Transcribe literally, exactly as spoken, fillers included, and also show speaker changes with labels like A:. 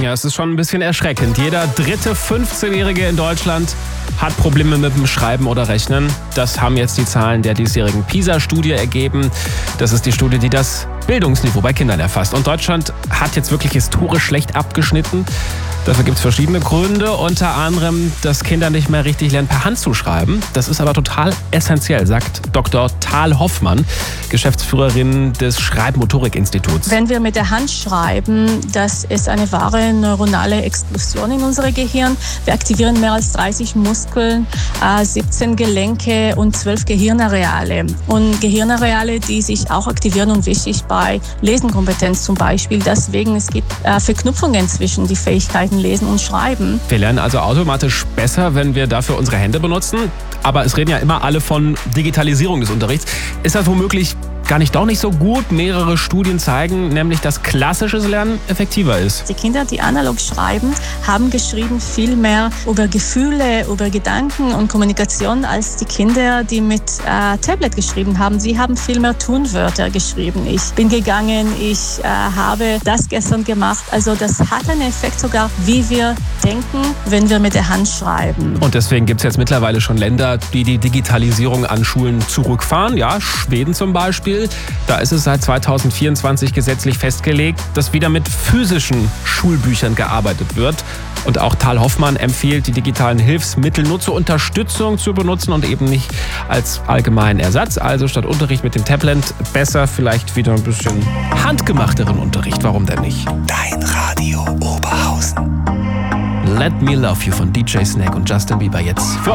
A: Ja, es ist schon ein bisschen erschreckend. Jeder dritte fünfzehnjährige in Deutschland hat Probleme mit dem Schreiben oder Rechnen. Das haben jetzt die Zahlen der diesjährigen PISA-Studie ergeben. Das ist die Studie, die das Bildungsniveau bei Kindern erfasst. Und Deutschland hat jetzt wirklich historisch schlecht abgeschnitten. Dafür gibt es verschiedene Gründe, unter anderem, dass Kinder nicht mehr richtig lernen, per Hand zu schreiben. Das ist aber total essentiell, sagt Doktor Tal Hoffmann, Geschäftsführerin des Schreibmotorik-Instituts.
B: Wenn wir mit der Hand schreiben, das ist eine wahre neuronale Explosion in unserem Gehirn. Wir aktivieren mehr als dreißig Muskeln, siebzehn Gelenke und zwölf Gehirnareale. Und Gehirnareale, die sich auch aktivieren und wichtig bei Lesenkompetenz zum Beispiel. Deswegen, es gibt Verknüpfungen zwischen die Fähigkeiten Lesen und Schreiben.
A: Wir lernen also automatisch besser, wenn wir dafür unsere Hände benutzen. Aber es reden ja immer alle von Digitalisierung des Unterrichts. Ist das womöglich gar nicht doch nicht so gut? Mehrere Studien zeigen nämlich, dass klassisches Lernen effektiver ist.
B: Die Kinder, die analog schreiben, haben geschrieben viel mehr über Gefühle, über Gedanken und Kommunikation als die Kinder, die mit äh, Tablet geschrieben haben. Sie haben viel mehr Tunwörter geschrieben. Ich bin gegangen, ich äh, habe das gestern gemacht. Also das hat einen Effekt sogar, wie wir denken, wenn wir mit der Hand schreiben.
A: Und deswegen gibt es jetzt mittlerweile schon Länder, die die Digitalisierung an Schulen zurückfahren. Ja, Schweden zum Beispiel. Da ist es seit zweitausendvierundzwanzig gesetzlich festgelegt, dass wieder mit physischen Schulbüchern gearbeitet wird. Und auch Tal Hoffmann empfiehlt, die digitalen Hilfsmittel nur zur Unterstützung zu benutzen und eben nicht als allgemeinen Ersatz. Also statt Unterricht mit dem Tablet besser vielleicht wieder ein bisschen handgemachteren Unterricht. Warum denn nicht?
C: Dein Radio Oberhausen.
A: Let Me Love You von D J Snake und Justin Bieber jetzt für